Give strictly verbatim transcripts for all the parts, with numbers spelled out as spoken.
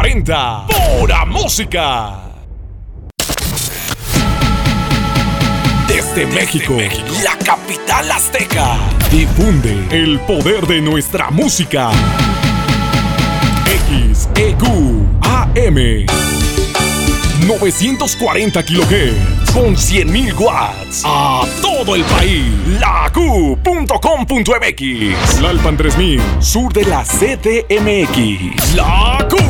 noventa. Pura música. Desde México, la capital azteca, difunde el poder de nuestra música. X E Q A M novecientos cuarenta kilohertz con cien mil watts a todo el país. La Q punto com punto M X, Lalpan tres mil, sur de la C D M X. La Q,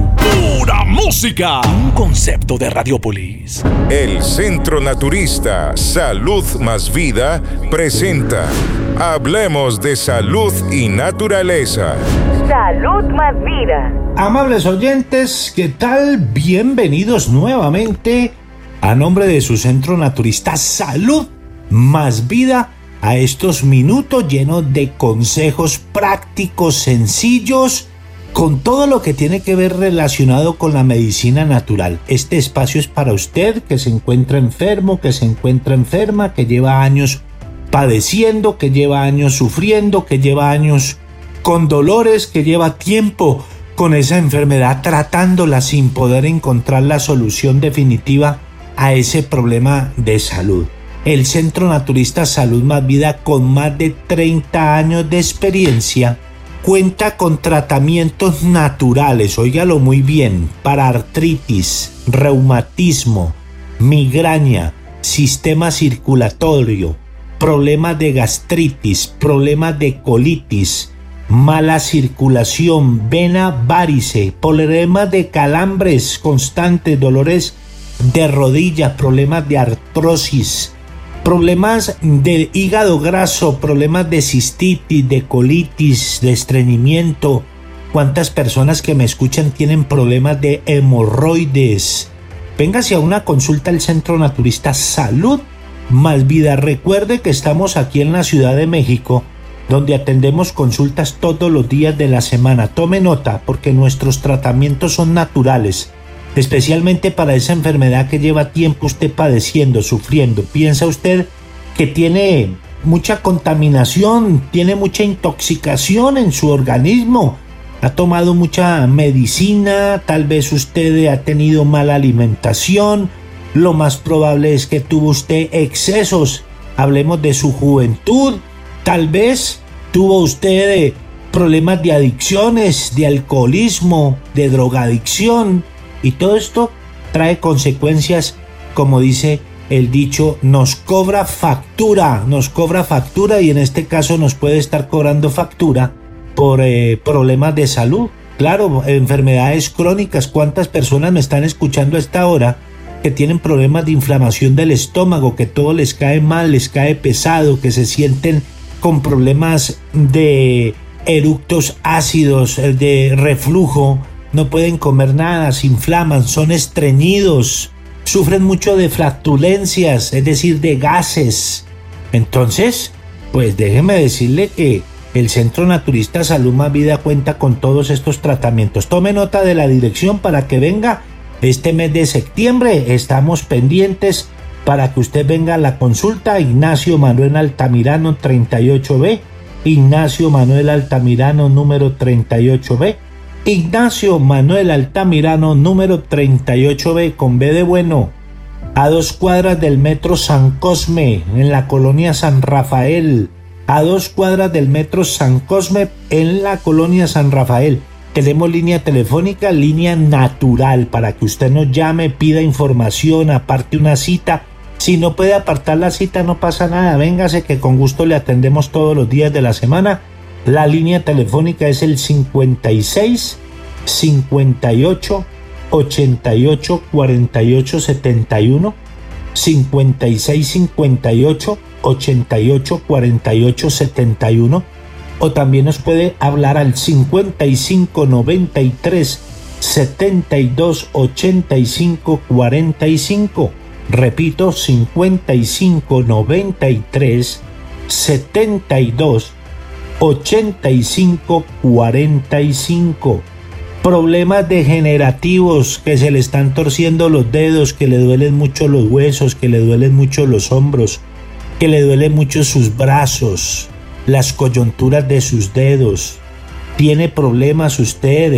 pura música. Un concepto de Radiopolis. El Centro Naturista Salud Más Vida presenta Hablemos de Salud y Naturaleza. Salud Más Vida. Amables oyentes, ¿qué tal? Bienvenidos nuevamente a nombre de su Centro Naturista Salud Más Vida a estos minutos llenos de consejos prácticos, sencillos, con todo lo que tiene que ver relacionado con la medicina natural. Este espacio es para usted que se encuentra enfermo, que se encuentra enferma, que lleva años padeciendo, que lleva años sufriendo, que lleva años con dolores, que lleva tiempo con esa enfermedad tratándola sin poder encontrar la solución definitiva a ese problema de salud. El Centro Naturista Salud Más Vida, con más de treinta años de experiencia, cuenta con tratamientos naturales, óigalo muy bien, para artritis, reumatismo, migraña, sistema circulatorio, problemas de gastritis, problemas de colitis, mala circulación, vena varice, problemas de calambres constantes, dolores de rodillas, problemas de artrosis, problemas del hígado graso, problemas de cistitis, de colitis, de estreñimiento. ¿Cuántas personas que me escuchan tienen problemas de hemorroides? Véngase a una consulta al Centro Naturista Salud Más Vida. Recuerde que estamos aquí en la Ciudad de México, donde atendemos consultas todos los días de la semana. Tome nota, porque nuestros tratamientos son naturales, especialmente para esa enfermedad que lleva tiempo usted padeciendo, sufriendo. Piensa usted que tiene mucha contaminación, tiene mucha intoxicación en su organismo, ha tomado mucha medicina, tal vez usted ha tenido mala alimentación, lo más probable es que tuvo usted excesos, hablemos de su juventud, tal vez tuvo usted problemas de adicciones, de alcoholismo, de drogadicción, y todo esto trae consecuencias, como dice el dicho, nos cobra factura, nos cobra factura y en este caso nos puede estar cobrando factura por eh, problemas de salud. Claro, enfermedades crónicas. ¿Cuántas personas me están escuchando a esta hora que tienen problemas de inflamación del estómago, que todo les cae mal, les cae pesado, que se sienten con problemas de eructos ácidos, de reflujo, no pueden comer nada, se inflaman, son estreñidos, sufren mucho de flatulencias, es decir, de gases? Entonces, pues déjeme decirle que el Centro Naturista Salud Más Vida cuenta con todos estos tratamientos. Tome nota de la dirección para que venga este mes de septiembre. Estamos pendientes para que usted venga a la consulta. Ignacio Manuel Altamirano treinta y ocho B, Ignacio Manuel Altamirano número treinta y ocho B, Ignacio Manuel Altamirano número treinta y ocho B con B de bueno, a dos cuadras del metro San Cosme, en la colonia San Rafael, a dos cuadras del metro San Cosme, en la colonia San Rafael. Tenemos línea telefónica, línea natural, para que usted nos llame, pida información, aparte una cita. Si no puede apartar la cita, no pasa nada, véngase que con gusto le atendemos todos los días de la semana. La línea telefónica es el cincuenta y seis, cincuenta y ocho, ochenta y ocho, cuarenta y ocho, setenta y uno, cincuenta y seis, cincuenta y ocho, ochenta y ocho, cuarenta y ocho, setenta y uno, o también nos puede hablar al cincuenta y cinco, noventa y tres, setenta y dos, ochenta y cinco, cuarenta y cinco. Repito, cincuenta y cinco, noventa y tres, setenta y dos, ochenta y cinco, cuarenta y cinco. Problemas degenerativos, que se le están torciendo los dedos, que le duelen mucho los huesos, que le duelen mucho los hombros, que le duelen mucho sus brazos, las coyunturas de sus dedos. Tiene problemas usted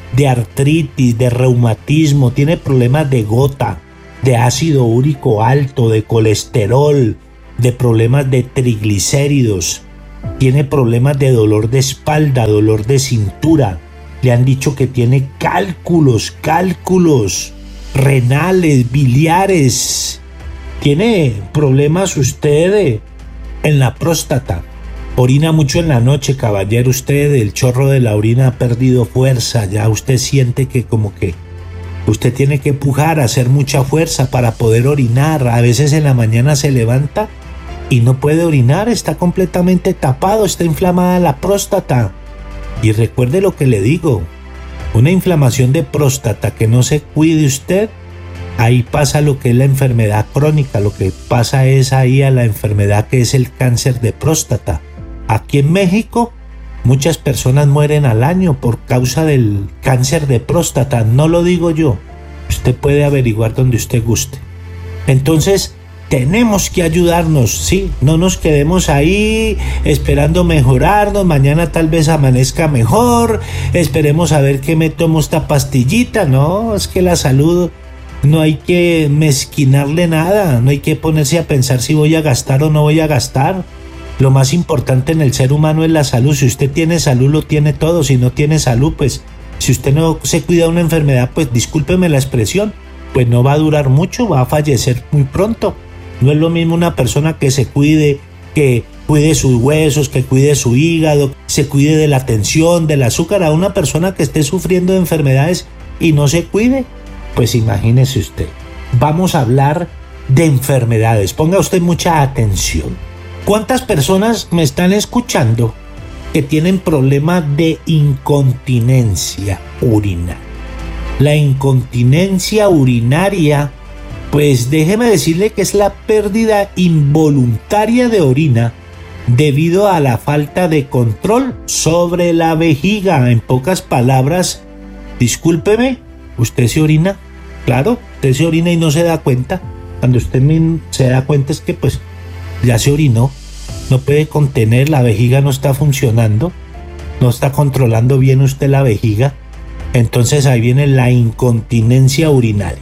de artritis, de reumatismo, tiene problemas de gota, de ácido úrico alto, de colesterol, de problemas de triglicéridos, tiene problemas de dolor de espalda, dolor de cintura, le han dicho que tiene cálculos, cálculos renales, biliares, tiene problemas usted en la próstata, orina mucho en la noche, caballero, usted el chorro de la orina ha perdido fuerza, ya usted siente que como que usted tiene que pujar, hacer mucha fuerza para poder orinar, a veces en la mañana se levanta y no puede orinar, está completamente tapado, está inflamada la próstata. Y recuerde lo que le digo, una inflamación de próstata que no se cuide usted, ahí pasa lo que es la enfermedad crónica, lo que pasa es ahí a la enfermedad que es el cáncer de próstata. Aquí en México muchas personas mueren al año por causa del cáncer de próstata, no lo digo yo, usted puede averiguar donde usted guste. Entonces tenemos que ayudarnos, sí, no nos quedemos ahí esperando mejorarnos, mañana tal vez amanezca mejor, esperemos a ver qué me tomo esta pastillita, no, es que la salud no hay que mezquinarle nada, no hay que ponerse a pensar si voy a gastar o no voy a gastar. Lo más importante en el ser humano es la salud, si usted tiene salud lo tiene todo, si no tiene salud, pues si usted no se cuida de una enfermedad, pues discúlpeme la expresión, pues no va a durar mucho, va a fallecer muy pronto. No es lo mismo una persona que se cuide, que cuide sus huesos, que cuide su hígado, se cuide de la tensión, del azúcar, a una persona que esté sufriendo de enfermedades y no se cuide. Pues imagínese usted. Vamos a hablar de enfermedades. Ponga usted mucha atención. ¿Cuántas personas me están escuchando que tienen problemas de incontinencia urinaria? La incontinencia urinaria, pues déjeme decirle que es la pérdida involuntaria de orina debido a la falta de control sobre la vejiga. En pocas palabras, discúlpeme, ¿usted se orina? Claro, usted se orina y no se da cuenta. Cuando usted se da cuenta es que pues ya se orinó, no puede contener, la vejiga no está funcionando, no está controlando bien usted la vejiga. Entonces ahí viene la incontinencia urinaria.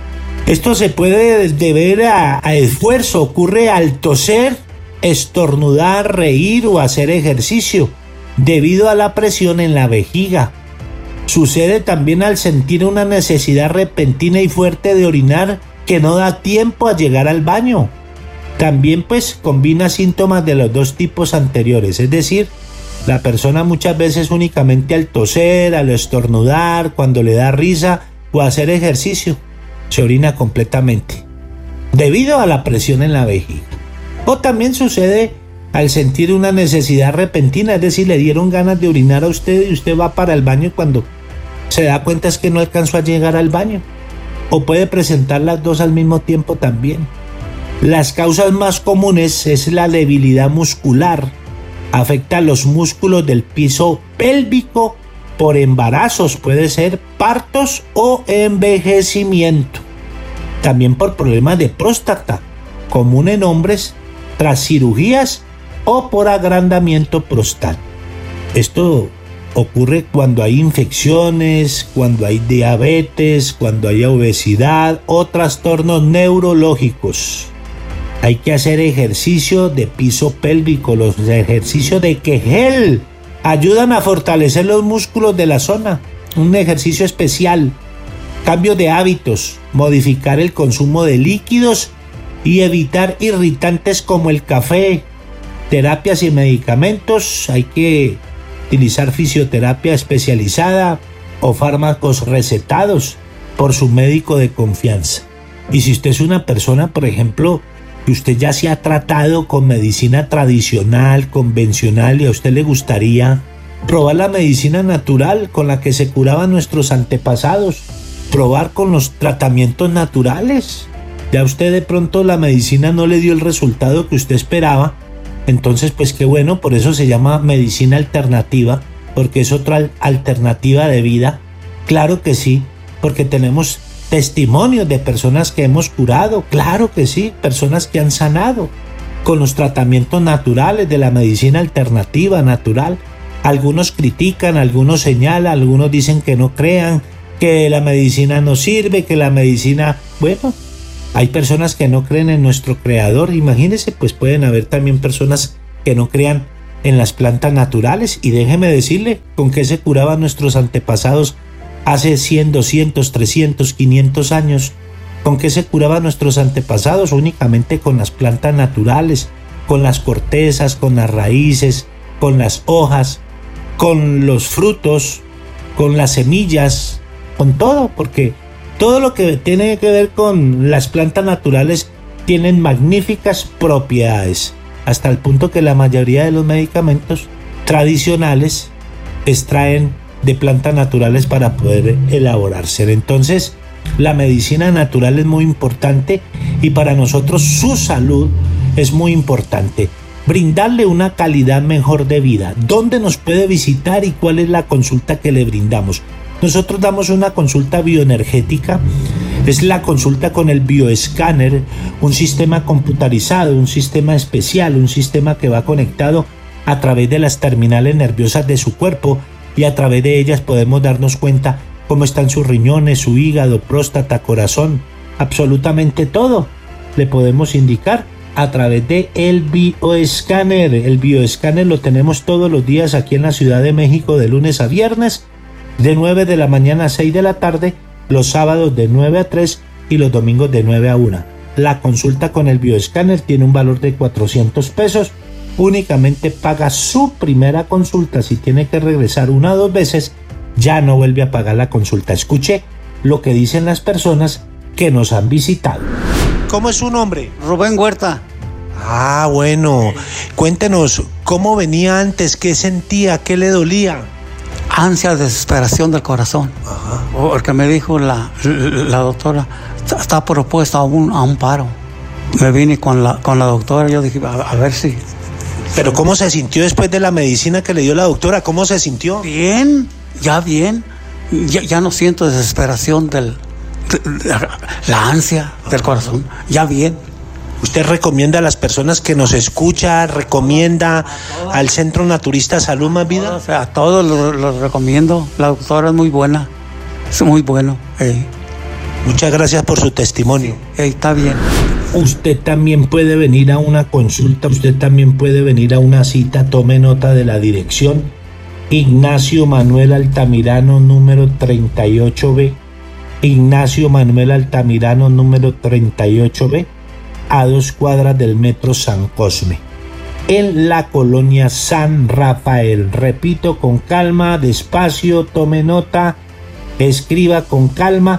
Esto se puede deber a, a esfuerzo, ocurre al toser, estornudar, reír o hacer ejercicio, debido a la presión en la vejiga. Sucede también al sentir una necesidad repentina y fuerte de orinar que no da tiempo a llegar al baño. También pues combina síntomas de los dos tipos anteriores, es decir, la persona muchas veces únicamente al toser, al estornudar, cuando le da risa o hacer ejercicio, se orina completamente, debido a la presión en la vejiga. O también sucede al sentir una necesidad repentina, es decir, le dieron ganas de orinar a usted y usted va para el baño y cuando se da cuenta es que no alcanzó a llegar al baño. O puede presentar las dos al mismo tiempo también. Las causas más comunes es la debilidad muscular. Afecta a los músculos del piso pélvico por embarazos, puede ser partos o envejecimiento. También por problemas de próstata, común en hombres tras cirugías o por agrandamiento prostático. Esto ocurre cuando hay infecciones, cuando hay diabetes, cuando hay obesidad o trastornos neurológicos. Hay que hacer ejercicio de piso pélvico, los ejercicios de Kegel ayudan a fortalecer los músculos de la zona. Un ejercicio especial. Cambio de hábitos, modificar el consumo de líquidos y evitar irritantes como el café. Terapias y medicamentos, hay que utilizar fisioterapia especializada o fármacos recetados por su médico de confianza. Y si usted es una persona, por ejemplo, que usted ya se ha tratado con medicina tradicional, convencional, y a usted le gustaría probar la medicina natural con la que se curaban nuestros antepasados, probar con los tratamientos naturales. Ya usted de pronto la medicina no le dio el resultado que usted esperaba, entonces pues qué bueno, por eso se llama medicina alternativa, porque es otra alternativa de vida. Claro que sí, porque tenemos testimonios de personas que hemos curado, claro que sí, personas que han sanado con los tratamientos naturales de la medicina alternativa natural. Algunos critican, algunos señalan, algunos dicen que no crean, que la medicina no sirve, que la medicina... Bueno, hay personas que no creen en nuestro creador. Imagínense, pues pueden haber también personas que no crean en las plantas naturales. Y déjeme decirle con qué se curaban nuestros antepasados hace cien, doscientos, trescientos, quinientos años. ¿Con qué se curaban nuestros antepasados? Únicamente con las plantas naturales, con las cortezas, con las raíces, con las hojas, con los frutos, con las semillas, con todo, porque todo lo que tiene que ver con las plantas naturales tienen magníficas propiedades, hasta el punto que la mayoría de los medicamentos tradicionales extraen de plantas naturales para poder elaborarse. Entonces, la medicina natural es muy importante y para nosotros su salud es muy importante. Brindarle una calidad mejor de vida. ¿Dónde nos puede visitar y cuál es la consulta que le brindamos? Nosotros damos una consulta bioenergética. Es la consulta con el bioescáner, un sistema computarizado, un sistema especial, un sistema que va conectado a través de las terminales nerviosas de su cuerpo y a través de ellas podemos darnos cuenta cómo están sus riñones, su hígado, próstata, corazón, absolutamente todo. Le podemos indicar a través de el bioescáner. El bioescáner lo tenemos todos los días aquí en la Ciudad de México de lunes a viernes, de nueve de la mañana a seis de la tarde, los sábados de nueve a tres y los domingos de nueve a una. La consulta con el bioescáner tiene un valor de cuatrocientos pesos. Únicamente paga su primera consulta. Si tiene que regresar una o dos veces, ya no vuelve a pagar la consulta. Escuche lo que dicen las personas que nos han visitado. ¿Cómo es su nombre? Rubén Huerta. Ah, bueno. Cuéntenos, ¿cómo venía antes? ¿Qué sentía? ¿Qué le dolía? Ansia, desesperación del corazón. Ajá. Porque me dijo la, la doctora, está propuesta a un, a un paro. Me vine con la, con la doctora, yo dije, a, a ver si... ¿Pero cómo se sintió después de la medicina que le dio la doctora? ¿Cómo se sintió? Bien, ya bien. Ya, ya no siento desesperación del... De, la, la ansia del corazón, ya bien. ¿Usted recomienda a las personas que nos escucha, recomienda al Centro Naturista Salud Más Vida? O sea, a todos los lo recomiendo. La doctora es muy buena, es muy bueno. Hey. Muchas gracias por su testimonio. Hey, está bien. Usted también puede venir a una consulta, usted también puede venir a una cita. Tome nota de la dirección. Ignacio Manuel Altamirano, número treinta y ocho B. Ignacio Manuel Altamirano, número treinta y ocho B, a dos cuadras del Metro San Cosme, en la colonia San Rafael. Repito, con calma, despacio, tome nota, escriba con calma,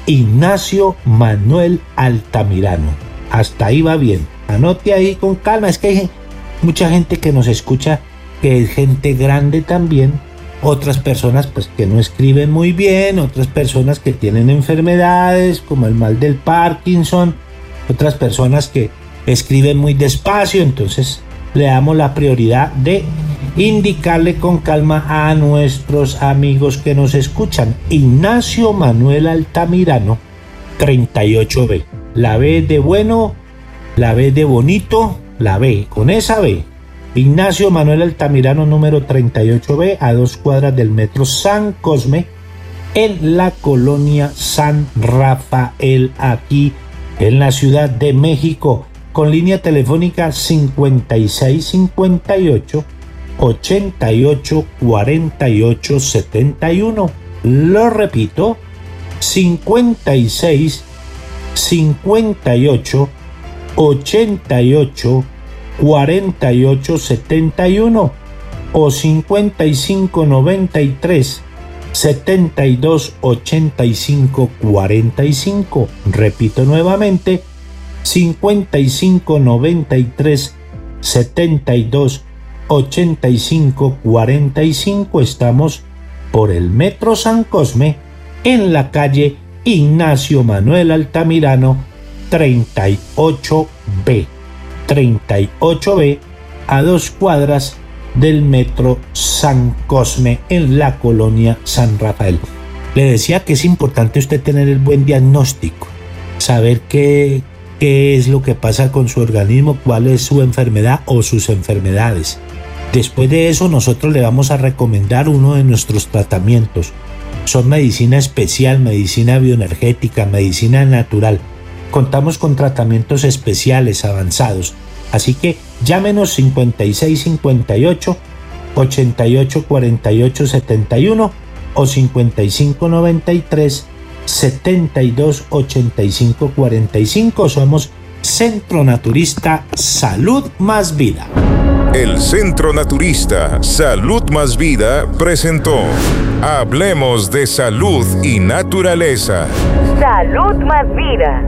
Ignacio Manuel Altamirano. Hasta ahí va bien. Anote ahí con calma. Es que hay mucha gente que nos escucha que es gente grande también. Otras personas pues que no escriben muy bien, otras personas que tienen enfermedades como el mal del Parkinson, otras personas que escriben muy despacio. Entonces le damos la prioridad de indicarle con calma a nuestros amigos que nos escuchan. Ignacio Manuel Altamirano, treinta y ocho B. La B de bueno, la B de bonito, la B, con esa B. Ignacio Manuel Altamirano, número treinta y ocho B, a dos cuadras del Metro San Cosme, en la colonia San Rafael, aquí en la Ciudad de México, con línea telefónica cincuenta y seis cincuenta y ocho ochenta y ocho cuarenta y ocho setenta y uno. Lo repito, cincuenta y seis cincuenta y ocho ochenta y ocho cuarenta y ocho setenta y uno o cincuenta y cinco noventa y tres setenta y dos ochenta y cinco cuarenta y cinco. Repito nuevamente, cincuenta y cinco noventa y tres setenta y dos ochenta y cinco cuarenta y cinco. Estamos por el Metro San Cosme, en la calle Ignacio Manuel Altamirano, treinta y ocho B. treinta y ocho B, a dos cuadras del Metro San Cosme, en la colonia San Rafael. Le decía que es importante usted tener el buen diagnóstico, saber qué, qué es lo que pasa con su organismo, cuál es su enfermedad o sus enfermedades. Después de eso nosotros le vamos a recomendar uno de nuestros tratamientos. Son medicina especial, medicina bioenergética, medicina natural. Contamos con tratamientos especiales avanzados. Así que llámenos cincuenta y seis cincuenta y ocho, ochenta y ocho cuarenta y ocho setenta y uno o cincuenta y cinco noventa y tres, setenta y dos ochenta y cinco cuarenta y cinco. Somos Centro Naturista Salud Más Vida. El Centro Naturista Salud Más Vida presentó Hablemos de Salud y Naturaleza. Salud Más Vida.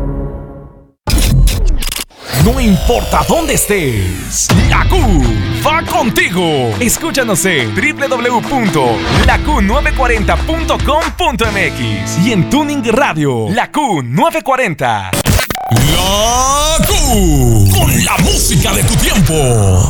No importa dónde estés, la Q va contigo. Escúchanos en doble u doble u doble u punto la q nueve cuarenta punto com punto m x y en Tuning Radio, la Q nueve cuarenta. La Q, con la música de tu tiempo.